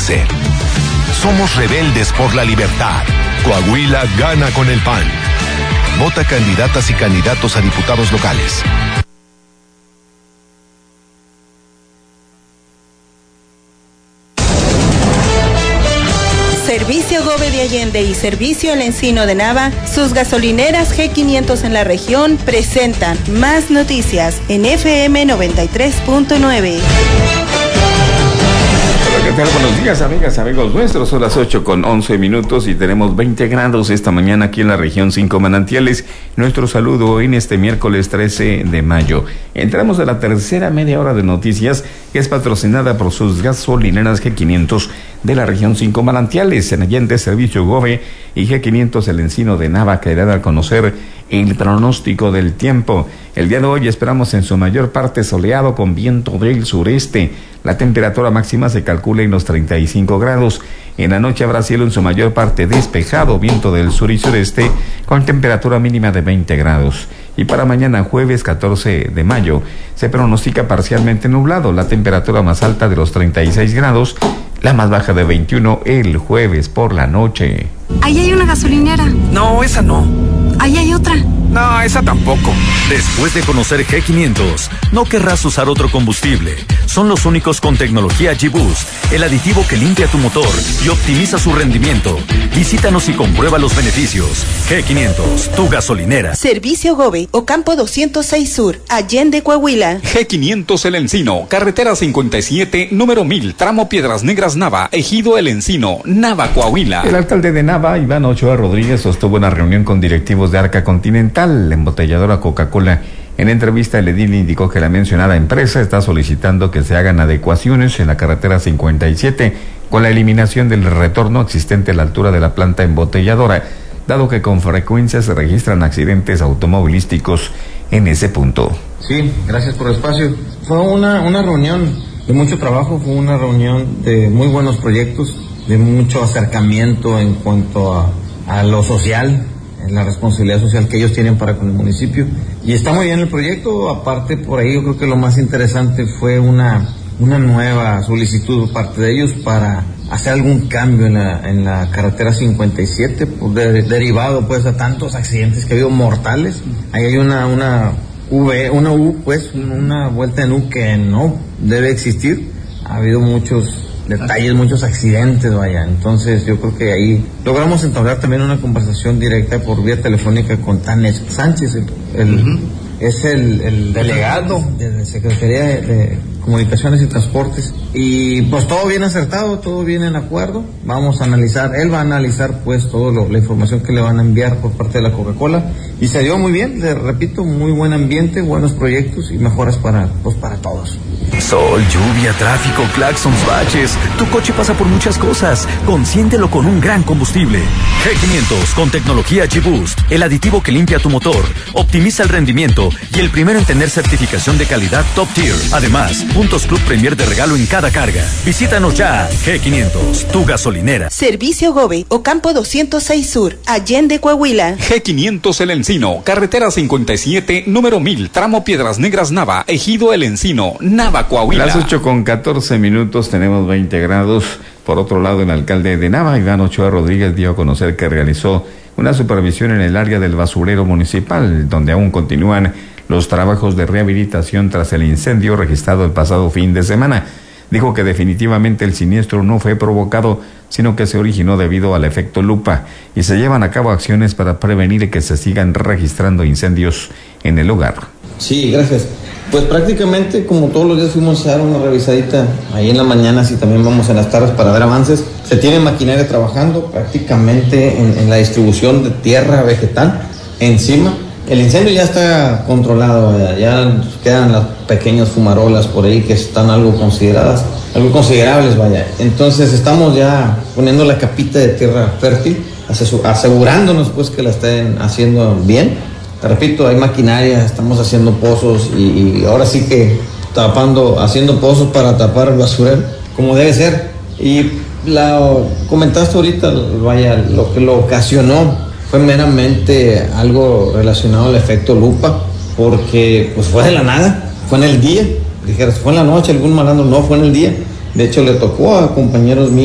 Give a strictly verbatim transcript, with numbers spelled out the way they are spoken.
hacer. Somos rebeldes por la libertad. Coahuila gana con el P A N. Vota candidatas y candidatos a diputados locales. Servicio Gove de Allende y Servicio El Encino de Nava, sus gasolineras G quinientos en la región presentan más noticias en F M noventa y tres punto nueve. ¿Qué tal? Buenos días, amigas, amigos nuestros. Son las ocho con once minutos y tenemos veinte grados esta mañana aquí en la región cinco Manantiales. Nuestro saludo en este miércoles trece de mayo. Entramos a la tercera media hora de noticias, que es patrocinada por sus gasolineras G quinientos de la región cinco Manantiales, en Allende, Servicio Gove y G quinientos El Encino de Nava, que dará a conocer el pronóstico del tiempo. El día de hoy esperamos en su mayor parte soleado con viento del sureste. La temperatura máxima se calcula en los treinta y cinco grados. En la noche habrá cielo en su mayor parte despejado, viento del sur y sureste, con temperatura mínima de veinte grados. Y para mañana jueves catorce de mayo se pronostica parcialmente nublado, la temperatura más alta de los treinta y seis grados, la más baja de veintiuno el jueves por la noche. Ahí hay una gasolinera. No, esa no. Ahí hay otra. No, esa tampoco. Después de conocer G quinientos, no querrás usar otro combustible. Son los únicos con tecnología G-Boost, el aditivo que limpia tu motor y optimiza su rendimiento. Visítanos y comprueba los beneficios. G quinientos, tu gasolinera. Servicio Gove, Ocampo doscientos seis Sur, Allende, Coahuila. G quinientos El Encino, carretera cincuenta y siete, número mil, tramo Piedras Negras Nava, Ejido El Encino, Nava, Coahuila. El alcalde de Nava, Iván Ochoa Rodríguez, sostuvo una reunión con directivos de Arca Continental, la embotelladora Coca-Cola. En entrevista, el edil indicó que la mencionada empresa está solicitando que se hagan adecuaciones en la carretera cincuenta y siete con la eliminación del retorno existente a la altura de la planta embotelladora, dado que con frecuencia se registran accidentes automovilísticos en ese punto. Sí, gracias por el espacio. Fue una, una reunión de mucho trabajo, fue una reunión de muy buenos proyectos, de mucho acercamiento en cuanto a, a lo social, la responsabilidad social que ellos tienen para con el municipio. Y está muy bien el proyecto. Aparte, por ahí yo creo que lo más interesante fue una, una nueva solicitud por parte de ellos para hacer algún cambio en la, en la carretera cincuenta y siete, pues de, derivado pues a tantos accidentes que ha habido mortales. Ahí hay una, una V, una U, pues una vuelta en U que no debe existir. Ha habido muchos detalles, muchos accidentes, vaya. Entonces yo creo que ahí logramos entablar también una conversación directa por vía telefónica con Tanes Sánchez, el, el uh-huh. es el, el delegado de la Secretaría de, de Comunicaciones y Transportes, y pues todo bien acertado, todo bien en acuerdo. Vamos a analizar, él va a analizar pues toda la información que le van a enviar por parte de la Coca-Cola, y se dio muy bien, le repito, muy buen ambiente, buenos proyectos y mejoras para, pues para todos. Sol, lluvia, tráfico, claxons, baches. Tu coche pasa por muchas cosas. Consiéntelo con un gran combustible. G quinientos con tecnología G-Boost, el aditivo que limpia tu motor, optimiza el rendimiento y el primero en tener certificación de calidad Top Tier. Además, puntos Club Premier de regalo en cada carga. Visítanos ya. G quinientos, tu gasolinera. Servicio Gove, Ocampo doscientos seis Sur, Allende, Coahuila. G quinientos El Encino, carretera cincuenta y siete, número mil, tramo Piedras Negras Nava, Ejido El Encino, Nava, Coahuila. Las ocho con catorce minutos, tenemos veinte grados. Por otro lado, el alcalde de Nava, Iván Ochoa Rodríguez, dio a conocer que realizó una supervisión en el área del basurero municipal, donde aún continúan los trabajos de rehabilitación tras el incendio registrado el pasado fin de semana. Dijo que definitivamente el siniestro no fue provocado, sino que se originó debido al efecto lupa, y se llevan a cabo acciones para prevenir que se sigan registrando incendios en el lugar. Sí, gracias. Pues prácticamente como todos los días fuimos a dar una revisadita ahí en la mañana, así también vamos en las tardes para ver avances. Se tiene maquinaria trabajando prácticamente en, en la distribución de tierra vegetal encima. El incendio ya está controlado, ya, ya quedan las pequeñas fumarolas por ahí que están algo consideradas, algo considerables, vaya. Entonces estamos ya poniendo la capita de tierra fértil, asegurándonos pues que la estén haciendo bien. Te repito, hay maquinaria, estamos haciendo pozos y, y ahora sí que tapando, haciendo pozos para tapar el basurero, como debe ser. Y la comentaste ahorita, vaya, lo que lo ocasionó fue meramente algo relacionado al efecto lupa, porque pues fue de la nada, fue en el día, dijeras, fue en la noche, algún malandro, no, fue en el día. De hecho, le tocó a compañeros míos